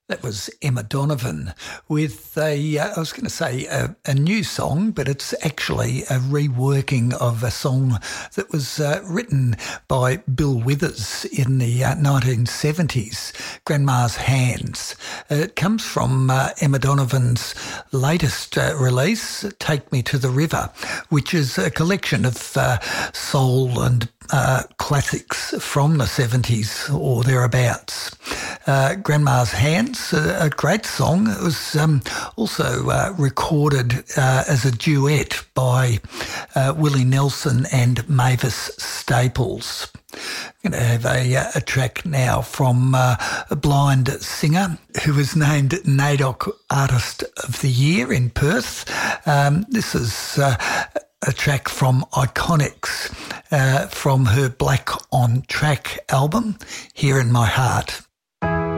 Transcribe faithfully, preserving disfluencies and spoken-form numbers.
That was Emma Donovan with a, uh, I was going to say a, a new song, but it's actually a reworking of a song that was uh, written by Bill Withers in the uh, nineteen seventies, Grandma's Hands. Uh, it comes from uh, Emma Donovan's latest uh, release, Take Me to the River, which is a collection of uh, soul and uh, classics from the seventies or thereabouts. Uh, Grandma's Hands, a, a great song. It was um, also uh, recorded uh, as a duet by uh, Willie Nelson and Mavis Staples. I'm going to have a, a track now from uh, a blind singer who was named NAIDOC Artist of the Year in Perth. Um, this is uh, a track from Iconics uh, from her Black on Track album, Here in My Heart.